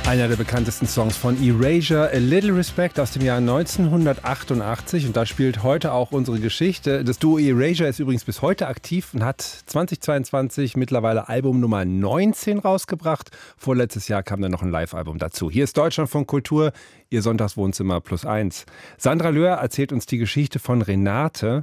Einer der bekanntesten Songs von Erasure, A Little Respect aus dem Jahr 1988. Und da spielt heute auch unsere Geschichte. Das Duo Erasure ist übrigens bis heute aktiv und hat 2022 mittlerweile Album Nummer 19 rausgebracht. Vorletztes Jahr kam dann noch ein Live-Album dazu. Hier ist Deutschlandfunk Kultur, Ihr Sonntagswohnzimmer +1. Sandra Löhr erzählt uns die Geschichte von Renate.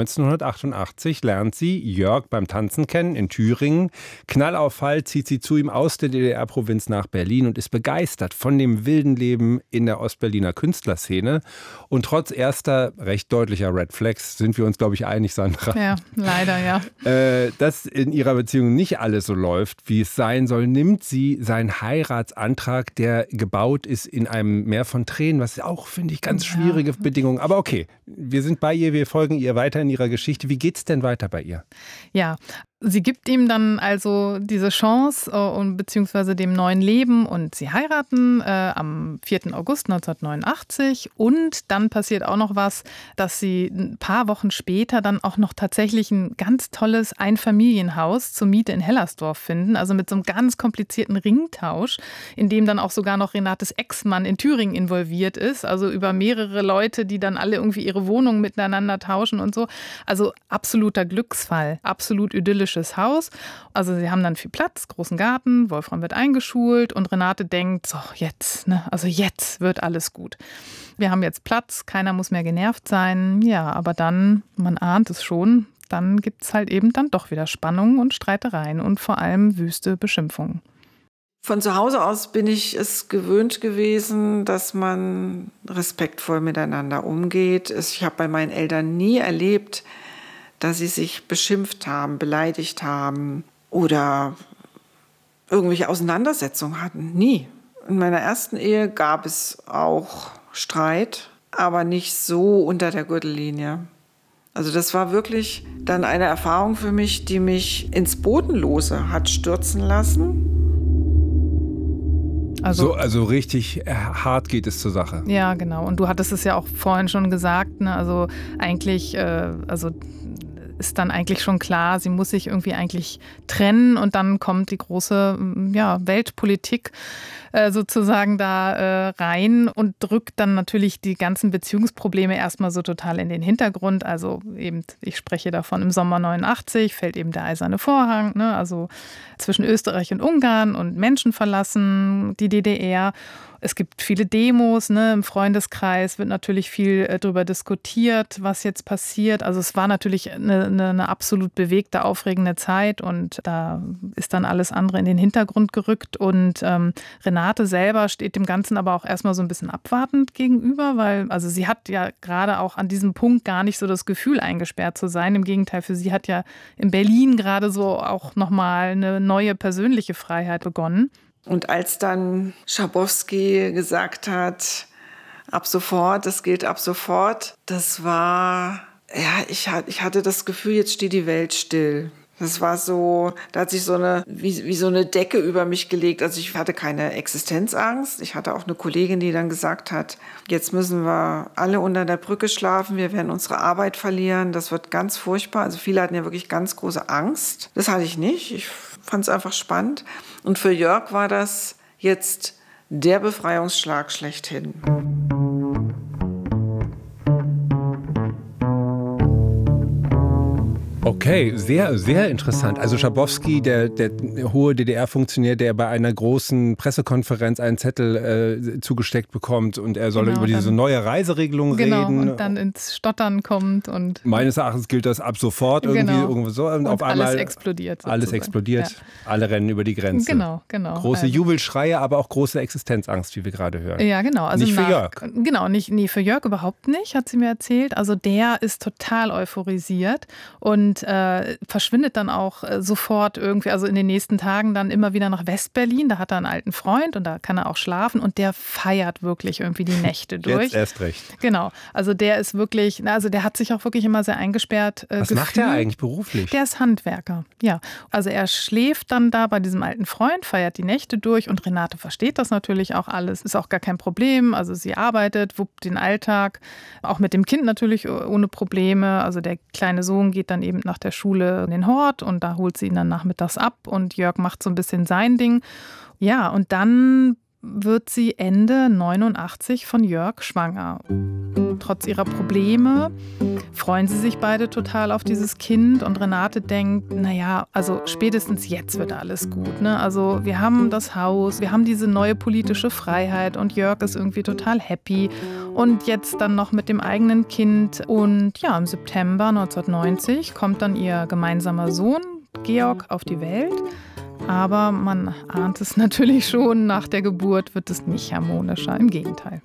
1988 lernt sie Jörg beim Tanzen kennen in Thüringen. Knallauffall zieht sie zu ihm aus der DDR-Provinz nach Berlin und ist begeistert von dem wilden Leben in der Ostberliner Künstlerszene. Und trotz erster recht deutlicher Red Flags sind wir uns, glaube ich, einig, Sandra. Ja, leider, ja. Dass in ihrer Beziehung nicht alles so läuft, wie es sein soll, nimmt sie seinen Heiratsantrag, der gebaut ist in einem Meer von Tränen, was auch, finde ich, ganz schwierige Bedingungen. Aber okay, wir sind bei ihr, wir folgen ihr weiter in ihrer Geschichte. Wie geht's denn weiter bei ihr? Ja, sie gibt ihm dann also diese Chance beziehungsweise dem neuen Leben und sie heiraten am 4. August 1989 und dann passiert auch noch was, dass sie ein paar Wochen später dann auch noch tatsächlich ein ganz tolles Einfamilienhaus zur Miete in Hellersdorf finden, also mit so einem ganz komplizierten Ringtausch, in dem dann auch sogar noch Renates Ex-Mann in Thüringen involviert ist, also über mehrere Leute, die dann alle irgendwie ihre Wohnungen miteinander tauschen und so. Also absoluter Glücksfall, absolut idyllisches Haus. Also sie haben dann viel Platz, großen Garten, Wolfram wird eingeschult und Renate denkt, so jetzt, ne? Also jetzt wird alles gut. Wir haben jetzt Platz, keiner muss mehr genervt sein. Ja, aber dann, man ahnt es schon, dann gibt es halt eben dann doch wieder Spannungen und Streitereien und vor allem wüste Beschimpfungen. Von zu Hause aus bin ich es gewöhnt gewesen, dass man respektvoll miteinander umgeht. Ich habe bei meinen Eltern nie erlebt, dass sie sich beschimpft haben, beleidigt haben oder irgendwelche Auseinandersetzungen hatten. Nie. In meiner ersten Ehe gab es auch Streit, aber nicht so unter der Gürtellinie. Also das war wirklich dann eine Erfahrung für mich, die mich ins Bodenlose hat stürzen lassen. Also richtig hart geht es zur Sache. Ja, genau. Und du hattest es ja auch vorhin schon gesagt, ne? Also eigentlich, ist dann eigentlich schon klar, sie muss sich irgendwie eigentlich trennen und dann kommt die große Weltpolitik sozusagen da rein und drückt dann natürlich die ganzen Beziehungsprobleme erstmal so total in den Hintergrund. Also eben, ich spreche davon, im Sommer 89 fällt eben der Eiserne Vorhang, ne? Also zwischen Österreich und Ungarn und Menschen verlassen die DDR. Es gibt viele Demos, ne? Im Freundeskreis wird natürlich viel darüber diskutiert, was jetzt passiert. Also es war natürlich eine absolut bewegte, aufregende Zeit und da ist dann alles andere in den Hintergrund gerückt und Renate selber steht dem Ganzen aber auch erstmal so ein bisschen abwartend gegenüber, weil also sie hat ja gerade auch an diesem Punkt gar nicht so das Gefühl, eingesperrt zu sein. Im Gegenteil, für sie hat ja in Berlin gerade so auch nochmal eine neue persönliche Freiheit begonnen. Und als dann Schabowski gesagt hat, ab sofort, das gilt ab sofort, das war, ja, ich hatte das Gefühl, jetzt steht die Welt still. Das war so, da hat sich so wie so eine Decke über mich gelegt. Also ich hatte keine Existenzangst. Ich hatte auch eine Kollegin, die dann gesagt hat, jetzt müssen wir alle unter der Brücke schlafen, wir werden unsere Arbeit verlieren, das wird ganz furchtbar. Also viele hatten ja wirklich ganz große Angst. Das hatte ich nicht. Ich fand es einfach spannend. Und für Jörg war das jetzt der Befreiungsschlag schlechthin. Okay, sehr, sehr interessant. Also Schabowski, der hohe DDR-Funktionär, der bei einer großen Pressekonferenz einen Zettel zugesteckt bekommt und er soll über diese neue Reiseregelung reden. Und dann ins Stottern kommt. Und meines Erachtens gilt das ab sofort irgendwo so. Und auf einmal alles explodiert. Sozusagen. Alles explodiert, ja. Alle rennen über die Grenze. Genau. Große Jubelschreie, aber auch große Existenzangst, wie wir gerade hören. Ja, genau. Also nicht für Jörg. Genau, für Jörg überhaupt nicht, hat sie mir erzählt. Also der ist total euphorisiert und verschwindet dann auch sofort irgendwie, also in den nächsten Tagen dann immer wieder nach Westberlin. Da hat er einen alten Freund und da kann er auch schlafen und der feiert wirklich irgendwie die Nächte durch. Jetzt erst recht. Genau, also der ist wirklich, also der hat sich auch wirklich immer sehr eingesperrt Was macht er eigentlich beruflich? Der ist Handwerker, ja. Also er schläft dann da bei diesem alten Freund, feiert die Nächte durch und Renate versteht das natürlich auch alles, ist auch gar kein Problem. Also sie arbeitet, wuppt den Alltag, auch mit dem Kind natürlich ohne Probleme. Also der kleine Sohn geht dann eben nach der Schule in den Hort und da holt sie ihn dann nachmittags ab und Jörg macht so ein bisschen sein Ding. Ja, und dann wird sie Ende 89 von Jörg schwanger. Trotz ihrer Probleme freuen sie sich beide total auf dieses Kind und Renate denkt, naja, also spätestens jetzt wird alles gut, ne? Also wir haben das Haus, wir haben diese neue politische Freiheit und Jörg ist irgendwie total happy und jetzt dann noch mit dem eigenen Kind und ja, im September 1990 kommt dann ihr gemeinsamer Sohn Georg auf die Welt. Aber man ahnt es natürlich schon, nach der Geburt wird es nicht harmonischer, im Gegenteil.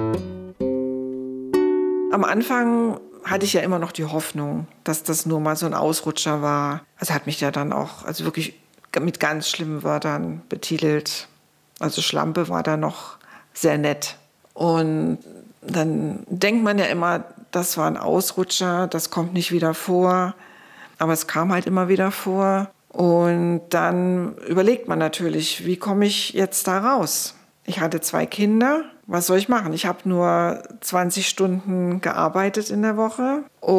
Am Anfang hatte ich ja immer noch die Hoffnung, dass das nur mal so ein Ausrutscher war. Also hat mich ja dann auch wirklich mit ganz schlimmen Wörtern betitelt. Also Schlampe war da noch sehr nett. Und dann denkt man ja immer, das war ein Ausrutscher, das kommt nicht wieder vor. Aber es kam halt immer wieder vor. Und dann überlegt man natürlich, wie komme ich jetzt da raus? Ich hatte 2 Kinder, was soll ich machen? Ich habe nur 20 Stunden gearbeitet in der Woche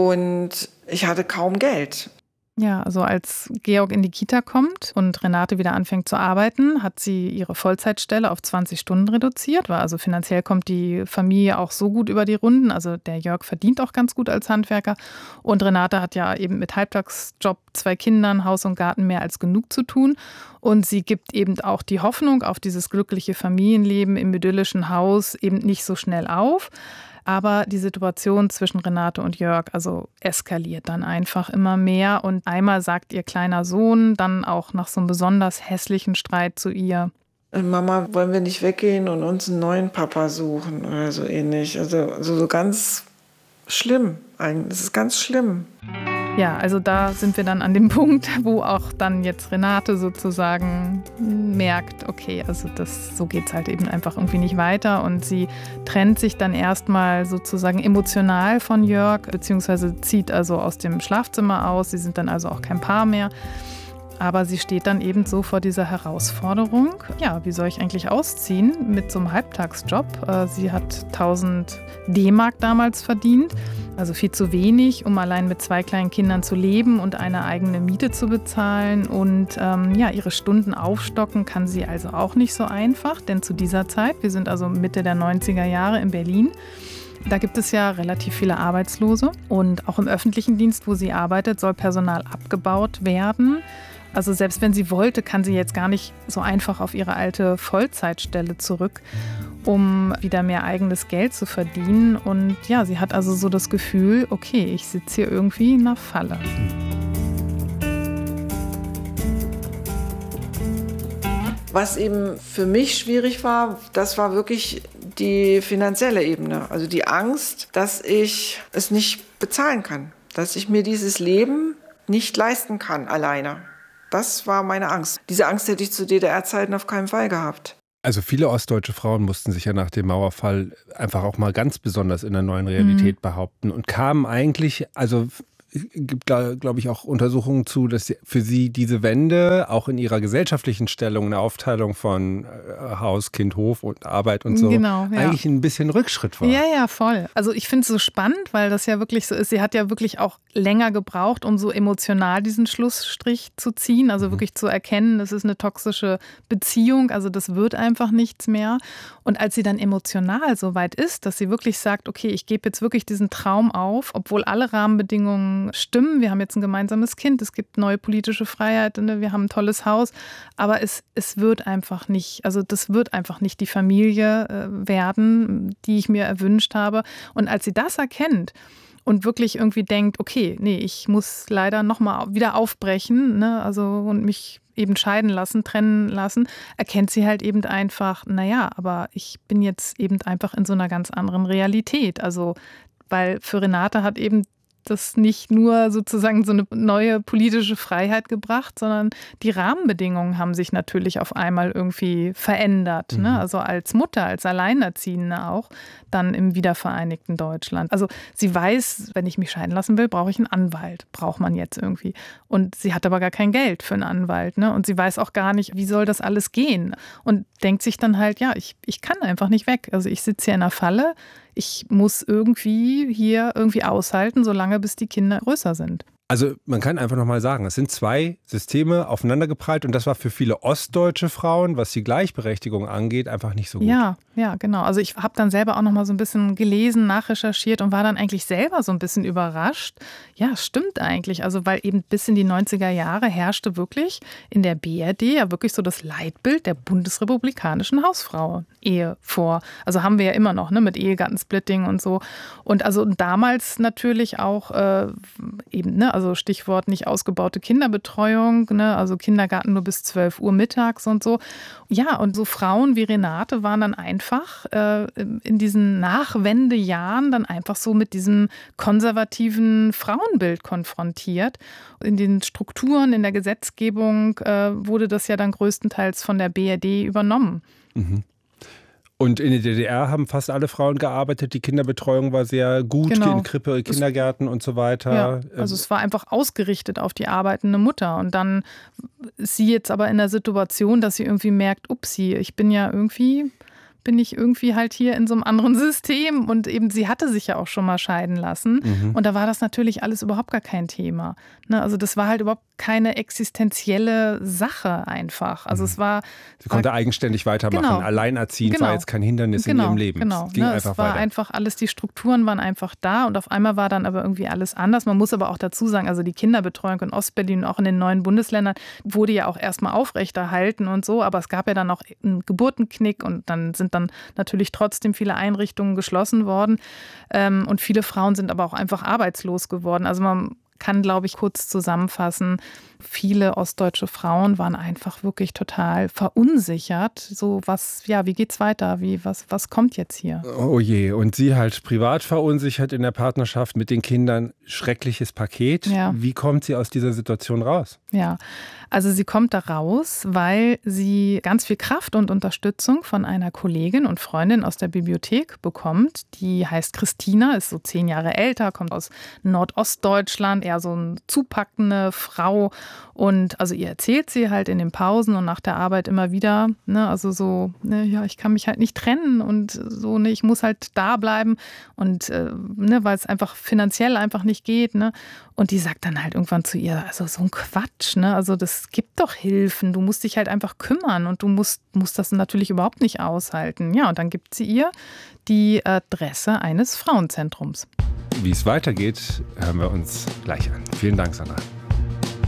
und ich hatte kaum Geld. Ja, also als Georg in die Kita kommt und Renate wieder anfängt zu arbeiten, hat sie ihre Vollzeitstelle auf 20 Stunden reduziert, weil also finanziell kommt die Familie auch so gut über die Runden. Also der Jörg verdient auch ganz gut als Handwerker und Renate hat ja eben mit Halbtagsjob, 2 Kindern, Haus und Garten mehr als genug zu tun. Und sie gibt eben auch die Hoffnung auf dieses glückliche Familienleben im idyllischen Haus eben nicht so schnell auf. Aber die Situation zwischen Renate und Jörg, also eskaliert dann einfach immer mehr. Und einmal sagt ihr kleiner Sohn dann auch nach so einem besonders hässlichen Streit zu ihr: Mama, wollen wir nicht weggehen und uns einen neuen Papa suchen oder so ähnlich. Also so ganz schlimm eigentlich. Das ist ganz schlimm. Ja, also da sind wir dann an dem Punkt, wo auch dann jetzt Renate sozusagen merkt, okay, also so geht es halt eben einfach irgendwie nicht weiter und sie trennt sich dann erstmal sozusagen emotional von Jörg, beziehungsweise zieht also aus dem Schlafzimmer aus, sie sind dann also auch kein Paar mehr. Aber sie steht dann eben so vor dieser Herausforderung. Ja, wie soll ich eigentlich ausziehen mit so einem Halbtagsjob? Sie hat 1000 D-Mark damals verdient, also viel zu wenig, um allein mit 2 kleinen Kindern zu leben und eine eigene Miete zu bezahlen. Und ihre Stunden aufstocken kann sie also auch nicht so einfach, denn zu dieser Zeit, wir sind also Mitte der 90er Jahre in Berlin, da gibt es ja relativ viele Arbeitslose und auch im öffentlichen Dienst, wo sie arbeitet, soll Personal abgebaut werden. Also selbst wenn sie wollte, kann sie jetzt gar nicht so einfach auf ihre alte Vollzeitstelle zurück, um wieder mehr eigenes Geld zu verdienen. Und ja, sie hat also so das Gefühl, okay, ich sitze hier irgendwie in einer Falle. Was eben für mich schwierig war, das war wirklich die finanzielle Ebene. Also die Angst, dass ich es nicht bezahlen kann. Dass ich mir dieses Leben nicht leisten kann alleine. Das war meine Angst. Diese Angst hätte ich zu DDR-Zeiten auf keinen Fall gehabt. Also viele ostdeutsche Frauen mussten sich ja nach dem Mauerfall einfach auch mal ganz besonders in der neuen Realität behaupten und kamen eigentlich, also gibt da, glaube ich, auch Untersuchungen zu, dass für sie diese Wende auch in ihrer gesellschaftlichen Stellung, eine Aufteilung von Haus, Kind, Hof und Arbeit und so, genau, ja, eigentlich ein bisschen Rückschritt war. Ja, ja, voll. Also ich finde es so spannend, weil das ja wirklich so ist. Sie hat ja wirklich auch länger gebraucht, um so emotional diesen Schlussstrich zu ziehen, also wirklich zu erkennen, das ist eine toxische Beziehung, also das wird einfach nichts mehr. Und als sie dann emotional so weit ist, dass sie wirklich sagt, okay, ich gebe jetzt wirklich diesen Traum auf, obwohl alle Rahmenbedingungen stimmen, wir haben jetzt ein gemeinsames Kind, es gibt neue politische Freiheit, wir haben ein tolles Haus, aber es wird einfach nicht, also das wird einfach nicht die Familie werden, die ich mir erwünscht habe. Und als sie das erkennt und wirklich irgendwie denkt, okay, nee, ich muss leider nochmal wieder aufbrechen, ne, also und mich eben scheiden lassen, trennen lassen, erkennt sie halt eben einfach, naja, aber ich bin jetzt eben einfach in so einer ganz anderen Realität. Also, weil für Renate hat eben das nicht nur sozusagen so eine neue politische Freiheit gebracht, sondern die Rahmenbedingungen haben sich natürlich auf einmal irgendwie verändert. Ne? Also als Mutter, als Alleinerziehende auch, dann im wiedervereinigten Deutschland. Also sie weiß, wenn ich mich scheiden lassen will, brauche ich einen Anwalt, braucht man jetzt irgendwie. Und sie hat aber gar kein Geld für einen Anwalt. Ne? Und sie weiß auch gar nicht, wie soll das alles gehen. Und denkt sich dann halt, ja, ich kann einfach nicht weg. Also ich sitze hier in einer Falle, ich muss irgendwie hier aushalten, solange bis die Kinder größer sind. Also man kann einfach nochmal sagen, es sind zwei Systeme aufeinandergeprallt und das war für viele ostdeutsche Frauen, was die Gleichberechtigung angeht, einfach nicht so gut. Ja, genau. Also ich habe dann selber auch nochmal so ein bisschen gelesen, nachrecherchiert und war dann eigentlich selber so ein bisschen überrascht. Ja, stimmt eigentlich. Also weil eben bis in die 90er Jahre herrschte wirklich in der BRD ja wirklich so das Leitbild der bundesrepublikanischen Hausfrau-Ehe vor. Also haben wir ja immer noch, ne, mit Ehegattensplitting und so. Und also damals natürlich auch eben, ne, also Stichwort nicht ausgebaute Kinderbetreuung, ne, also Kindergarten nur bis 12 Uhr mittags und so. Ja, und so Frauen wie Renate waren dann einfach in diesen Nachwendejahren dann einfach so mit diesem konservativen Frauenbild konfrontiert. In den Strukturen, in der Gesetzgebung wurde das ja dann größtenteils von der BRD übernommen. Mhm. Und in der DDR haben fast alle Frauen gearbeitet. Die Kinderbetreuung war sehr gut, in Krippe, Kindergärten und so weiter. Ja, also es war einfach ausgerichtet auf die arbeitende Mutter. Und dann ist sie jetzt aber in der Situation, dass sie irgendwie merkt, upsi, bin ich irgendwie halt hier in so einem anderen System. Und eben, sie hatte sich ja auch schon mal scheiden lassen. Mhm. Und da war das natürlich alles überhaupt gar kein Thema. Ne? Also das war halt überhaupt keine existenzielle Sache einfach. Also es war... Sie konnte eigenständig weitermachen. Genau. Alleinerziehend war jetzt kein Hindernis in ihrem Leben. Genau. Es ging einfach es war weiter. Einfach alles, die Strukturen waren einfach da und auf einmal war dann aber irgendwie alles anders. Man muss aber auch dazu sagen, also die Kinderbetreuung in Ostberlin und auch in den neuen Bundesländern wurde ja auch erstmal aufrechterhalten und so, aber es gab ja dann auch einen Geburtenknick und dann sind dann natürlich trotzdem viele Einrichtungen geschlossen worden und viele Frauen sind aber auch einfach arbeitslos geworden. Also man kann, glaube ich, kurz zusammenfassen, viele ostdeutsche Frauen waren einfach wirklich total verunsichert. So wie geht's weiter? Was kommt jetzt hier? Oh je, und sie halt privat verunsichert in der Partnerschaft mit den Kindern. Schreckliches Paket. Ja. Wie kommt sie aus dieser Situation raus? Ja, also sie kommt da raus, weil sie ganz viel Kraft und Unterstützung von einer Kollegin und Freundin aus der Bibliothek bekommt. Die heißt Christina, ist so 10 Jahre älter, kommt aus Nordostdeutschland, eher so eine zupackende Frau. Und also ihr erzählt sie halt in den Pausen und nach der Arbeit immer wieder, ne, also so, ne, ja, ich kann mich halt nicht trennen und so, ne, ich muss halt da bleiben und ne, weil es einfach finanziell einfach nicht geht, ne. Und die sagt dann halt irgendwann zu ihr, also so ein Quatsch, ne, also das gibt doch Hilfen, du musst dich halt einfach kümmern und du musst das natürlich überhaupt nicht aushalten. Ja, und dann gibt sie ihr die Adresse eines Frauenzentrums. Wie es weitergeht, hören wir uns gleich an. Vielen Dank, Sandra.